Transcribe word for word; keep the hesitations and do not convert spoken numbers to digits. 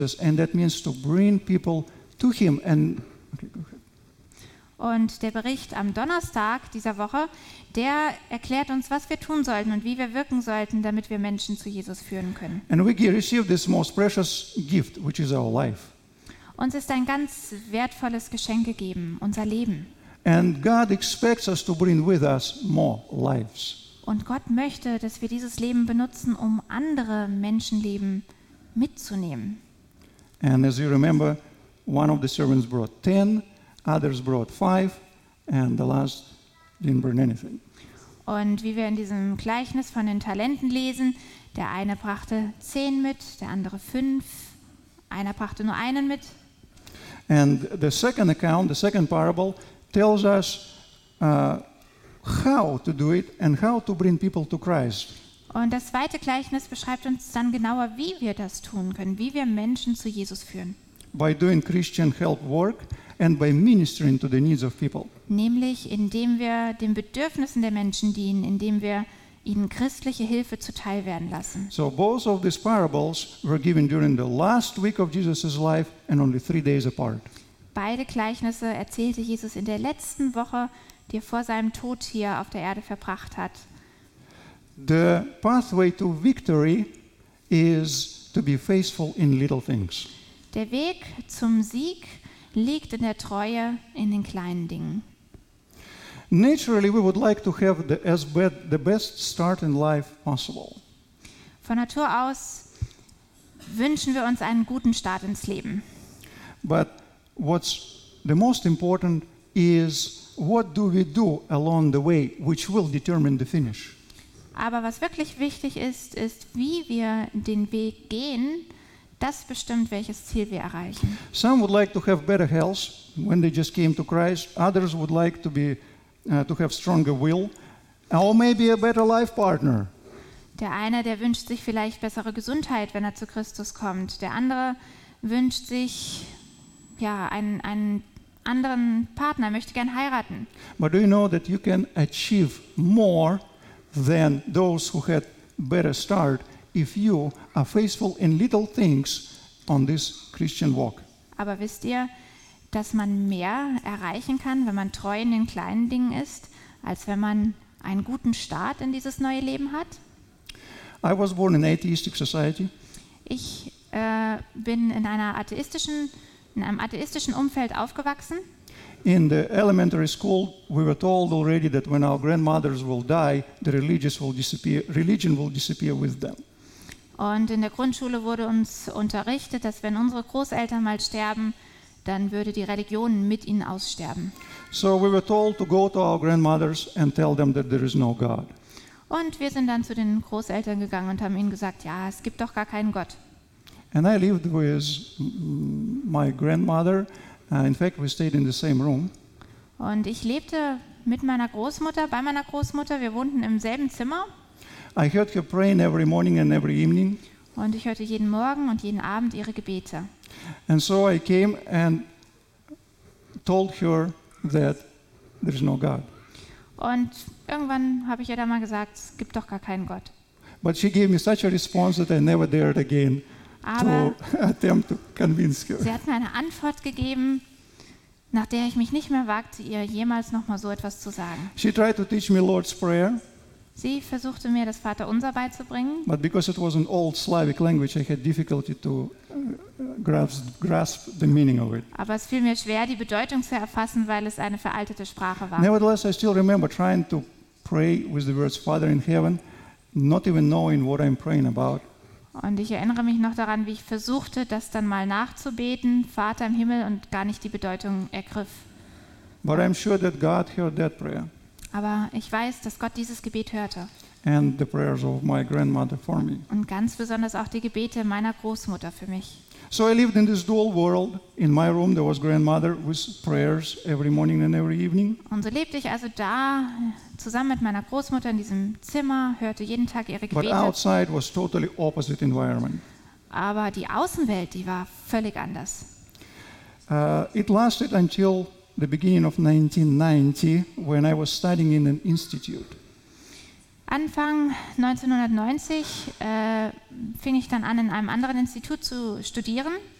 and that means to bring people to him. And okay, go ahead. Und der Bericht am Donnerstag dieser Woche, der erklärt uns, was wir tun sollten und wie wir wirken sollten, damit wir Menschen zu Jesus führen können. And we receive this most precious gift, which is our life. Uns ist ein ganz wertvolles Geschenk gegeben, unser Leben. And God expects us to bring with us more lives. Und Gott möchte, dass wir dieses Leben benutzen, um andere Menschenleben mitzunehmen. And as you remember, one of the servants brought ten, others brought five, and the last didn't bring anything. Und wie wir in diesem Gleichnis von den Talenten lesen, der eine brachte zehn mit, der andere fünf, einer brachte nur einen mit. And the second account, the second parable, tells us uh, how to do it and how to bring people to Christ. Und das zweite Gleichnis beschreibt uns dann genauer, wie wir das tun können, wie wir Menschen zu Jesus führen. By doing Christian help work and by ministering to the needs of people. Nämlich indem wir den Bedürfnissen der Menschen dienen, indem wir ihnen christliche Hilfe zuteil werden lassen. So both of these parables were given during the last week of Jesus' life and only three days apart. Beide Gleichnisse erzählte Jesus in der letzten Woche, die er vor seinem Tod hier auf der Erde verbracht hat. The pathway to victory is to be faithful in little things. Der Weg zum Sieg liegt in der Treue in den kleinen Dingen. Naturally, we would like to have the, as bad, the best start in life possible. Von Natur aus wünschen wir uns einen guten Start ins Leben. But what's the most important is what do we do along the way, which will determine the finish. Aber was wirklich wichtig ist, ist, wie wir den Weg gehen. Das bestimmt, welches Ziel wir erreichen. Some would like to have better health when they just came to Christ. Others would like to be uh, to have stronger will, or maybe a better life partner. Der eine, der wünscht sich vielleicht bessere Gesundheit, wenn er zu Christus kommt. Der andere wünscht sich ja einen, einen anderen Partner, möchte gern heiraten. But do you know that you can achieve more than those who had better start if you are faithful in little things on this Christian walk? Aber wisst ihr, dass man mehr erreichen kann, wenn man treu in den kleinen Dingen ist, als wenn man einen guten Start in dieses neue Leben hat? I was born in an atheistic society. Ich äh, bin in einer atheistischen, in einem atheistischen Umfeld aufgewachsen. In the elementary school, we were told already that when our grandmothers will die, the religious will disappear, religion will disappear with them. Und in der Grundschule wurde uns unterrichtet, dass wenn unsere Großeltern mal sterben, dann würde die Religion mit ihnen aussterben. So we were told to go to our grandmothers and tell them that there is no God. Und wir sind dann zu den Großeltern gegangen und haben ihnen gesagt, ja, es gibt doch gar keinen Gott. And I lived with my grandmother. Uh, in fact, we stayed in the same room. Und ich lebte mit meiner Großmutter, bei meiner Großmutter. Wir wohnten im selben Zimmer. I heard her praying every morning and every evening. Und ich hörte jeden Morgen und jeden Abend ihre Gebete. And so I came and told her that there is no God. Und irgendwann habe ich ihr dann mal gesagt, es gibt doch gar keinen Gott. But she gave me such a response that I never dared again Aber to attempt to convince her. sie hat mir eine Antwort gegeben, nach der ich mich nicht mehr wagte, ihr jemals noch mal so etwas zu sagen. She tried to teach me Lord's Prayer. Sie versuchte mir das Vaterunser beizubringen, But because it was an old Slavic language, I had difficulty to uh, grasp, grasp the meaning of it. aber es fiel mir schwer, die Bedeutung zu erfassen, weil es eine veraltete Sprache war. Nevertheless, I still remember trying to pray with the words Father in heaven, not even knowing what I'm praying about. Und ich erinnere mich noch daran, wie ich versuchte, das dann mal nachzubeten, Vater im Himmel, und gar nicht die Bedeutung ergriff. But I'm sure that God heard that prayer Aber ich weiß, dass Gott dieses Gebet hörte. and the prayers of my grandmother for me. Und ganz besonders auch die Gebete meiner Großmutter für mich. So I lived in this dual world. In my room there was grandmother with prayers every morning and every evening. Und so lebte ich also da zusammen mit meiner Großmutter in diesem Zimmer, hörte jeden Tag ihre But Gebete. outside was totally opposite environment. Aber die Außenwelt, die war völlig anders. Uh, it lasted until the beginning of nineteen ninety when I was studying in an institute. Anfang neunzehnhundertneunzig äh, fing ich dann an, in einem anderen Institut zu studieren.